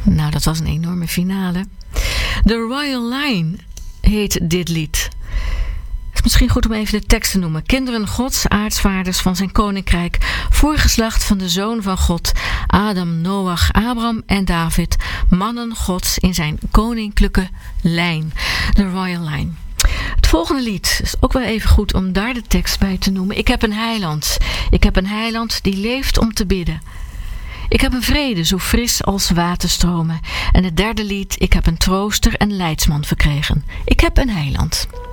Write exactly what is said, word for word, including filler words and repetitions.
Nou, dat was een enorme finale. The Royal Line heet dit lied. Het is misschien goed om even de tekst te noemen. Kinderen Gods, aartsvaarders van zijn koninkrijk, voorgeslacht van de Zoon van God, Adam, Noach, Abraham en David, mannen Gods in zijn koninklijke lijn. The Royal Line. Het volgende lied is ook wel even goed om daar de tekst bij te noemen. Ik heb een heiland. Ik heb een heiland die leeft om te bidden. Ik heb een vrede zo fris als waterstromen. En het derde lied, ik heb een trooster en leidsman verkregen. Ik heb een heiland.